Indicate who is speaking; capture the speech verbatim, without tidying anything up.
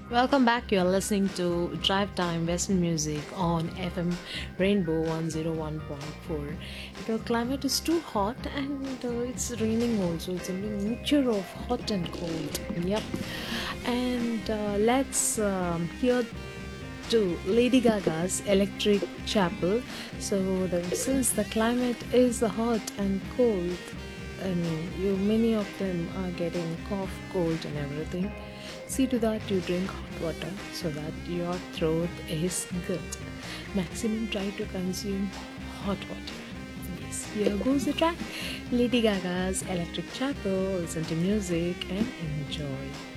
Speaker 1: Welcome back. You're listening to Drive Time Western Music on F M Rainbow one oh one point four. The climate is too hot and uh, it's raining also. It's a mixture of hot and cold. Yep. And uh, let's um, hear to Lady Gaga's Electric Chapel. So, the, since the climate is hot and cold, and you many of them are getting cough, cold, and everything. See to that you drink hot water so that your throat is good. Maximum try to consume hot water. Yes, here goes the track. Lady Gaga's Electric Chapel. Listen to music and enjoy.